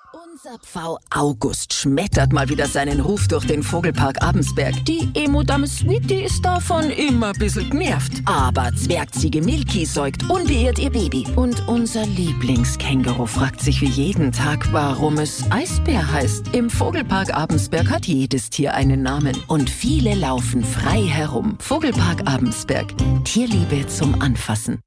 Unser Pfau August schmettert mal wieder seinen Ruf durch den Vogelpark Abensberg. Die Emo-Dame Sweetie ist davon immer ein bisschen genervt. Aber Zwergziege Milky säugt unbeirrt ihr Baby. Und unser Lieblingskänguru fragt sich wie jeden Tag, warum es Eisbär heißt. Im Vogelpark Abensberg hat jedes Tier einen Namen. Und viele laufen frei herum. Vogelpark Abensberg. Tierliebe zum Anfassen.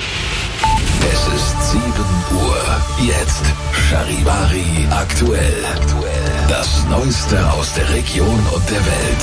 Es ist 7 Uhr. Jetzt Charivari aktuell. Das Neueste aus der Region und der Welt.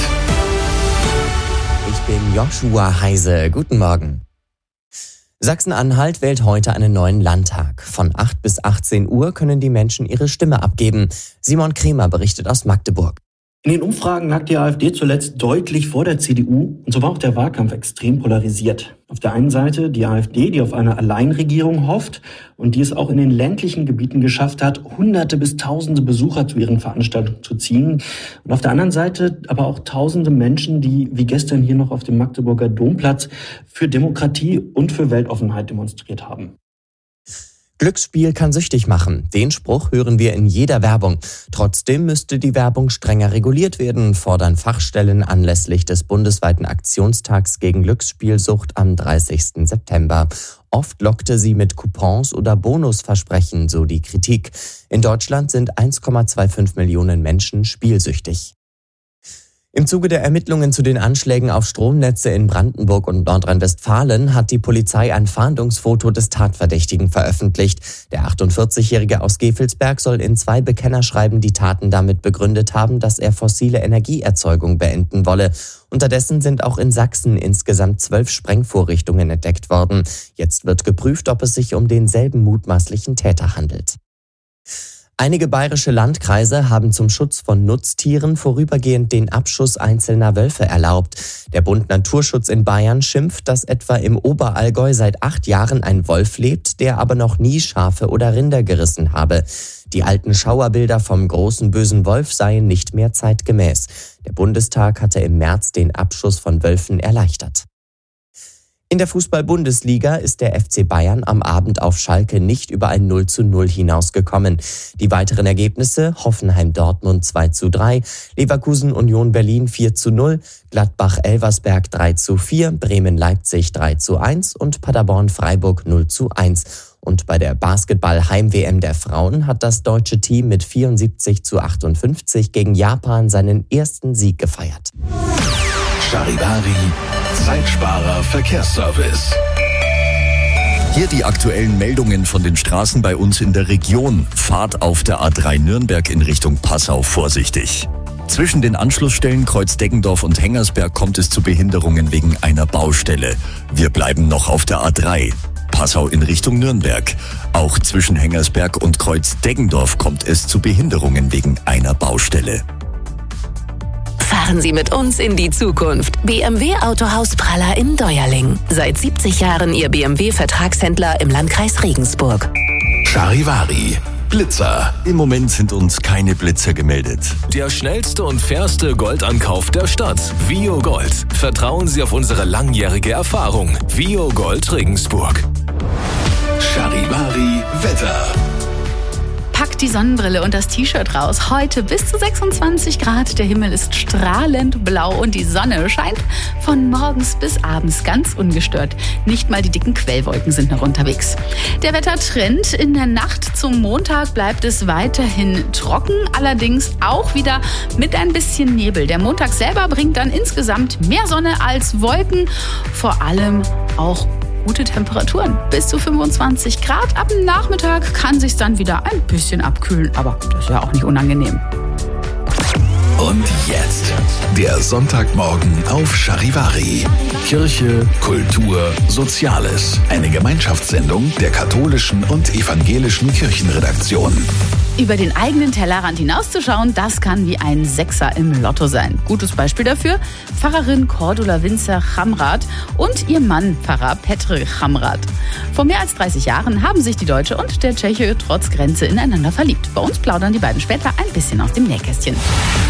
Ich bin Joshua Heise. Guten Morgen. Sachsen-Anhalt wählt heute einen neuen Landtag. Von 8 bis 18 Uhr können die Menschen ihre Stimme abgeben. Simon Kremer berichtet aus Magdeburg. In den Umfragen lag die AfD zuletzt deutlich vor der CDU und so war auch der Wahlkampf extrem polarisiert. Auf der einen Seite die AfD, die auf eine Alleinregierung hofft und die es auch in den ländlichen Gebieten geschafft hat, Hunderte bis Tausende Besucher zu ihren Veranstaltungen zu ziehen. Und auf der anderen Seite aber auch Tausende Menschen, die wie gestern hier noch auf dem Magdeburger Domplatz für Demokratie und für Weltoffenheit demonstriert haben. Glücksspiel kann süchtig machen. Den Spruch hören wir in jeder Werbung. Trotzdem müsste die Werbung strenger reguliert werden, fordern Fachstellen anlässlich des bundesweiten Aktionstags gegen Glücksspielsucht am 30. September. Oft lockte sie mit Coupons oder Bonusversprechen, so die Kritik. In Deutschland sind 1,25 Millionen Menschen spielsüchtig. Im Zuge der Ermittlungen zu den Anschlägen auf Stromnetze in Brandenburg und Nordrhein-Westfalen hat die Polizei ein Fahndungsfoto des Tatverdächtigen veröffentlicht. Der 48-Jährige aus Gevelsberg soll in 2 Bekennerschreiben die Taten damit begründet haben, dass er fossile Energieerzeugung beenden wolle. Unterdessen sind auch in Sachsen insgesamt 12 Sprengvorrichtungen entdeckt worden. Jetzt wird geprüft, ob es sich um denselben mutmaßlichen Täter handelt. Einige bayerische Landkreise haben zum Schutz von Nutztieren vorübergehend den Abschuss einzelner Wölfe erlaubt. Der Bund Naturschutz in Bayern schimpft, dass etwa im Oberallgäu seit 8 Jahren ein Wolf lebt, der aber noch nie Schafe oder Rinder gerissen habe. Die alten Schauerbilder vom großen bösen Wolf seien nicht mehr zeitgemäß. Der Bundestag hatte im März den Abschuss von Wölfen erleichtert. In der Fußball-Bundesliga ist der FC Bayern am Abend auf Schalke nicht über ein 0:0 hinausgekommen. Die weiteren Ergebnisse: Hoffenheim-Dortmund 2:3, Leverkusen-Union Berlin 4:0, Gladbach-Elversberg 3:4, Bremen-Leipzig 3:1 und Paderborn-Freiburg 0:1. Und bei der Basketball-Heim-WM der Frauen hat das deutsche Team mit 74:58 gegen Japan seinen ersten Sieg gefeiert. Charivari, Zeitsparer Verkehrsservice. Hier die aktuellen Meldungen von den Straßen bei uns in der Region. Fahrt auf der A3 Nürnberg in Richtung Passau vorsichtig. Zwischen den Anschlussstellen Kreuz Deggendorf und Hengersberg kommt es zu Behinderungen wegen einer Baustelle. Wir bleiben noch auf der A3. Passau in Richtung Nürnberg. Auch zwischen Hengersberg und Kreuz Deggendorf kommt es zu Behinderungen wegen einer Baustelle. Fahren Sie mit uns in die Zukunft. BMW Autohaus Praller in Deuerling. Seit 70 Jahren Ihr BMW-Vertragshändler im Landkreis Regensburg. Charivari, Blitzer. Im Moment sind uns keine Blitzer gemeldet. Der schnellste und fairste Goldankauf der Stadt. Vio Gold. Vertrauen Sie auf unsere langjährige Erfahrung. Vio Gold Regensburg. Charivari Wetter. Packt die Sonnenbrille und das T-Shirt raus. Heute bis zu 26 Grad. Der Himmel ist strahlend blau und die Sonne scheint von morgens bis abends ganz ungestört. Nicht mal die dicken Quellwolken sind noch unterwegs. Der Wettertrend: in der Nacht zum Montag bleibt es weiterhin trocken, allerdings auch wieder mit ein bisschen Nebel. Der Montag selber bringt dann insgesamt mehr Sonne als Wolken, vor allem auch gute Temperaturen, bis zu 25 Grad. Ab dem Nachmittag kann sich's dann wieder ein bisschen abkühlen, aber das ist ja auch nicht unangenehm. Und jetzt der Sonntagmorgen auf Charivari. Kirche, Kultur, Soziales. Eine Gemeinschaftssendung der katholischen und evangelischen Kirchenredaktion. Über den eigenen Tellerrand hinauszuschauen, das kann wie ein Sechser im Lotto sein. Gutes Beispiel dafür: Pfarrerin Cordula Winzer-Chamrath und ihr Mann Pfarrer Petr Chamrath. Vor mehr als 30 Jahren haben sich die Deutsche und der Tscheche trotz Grenze ineinander verliebt. Bei uns plaudern die beiden später ein bisschen aus dem Nähkästchen.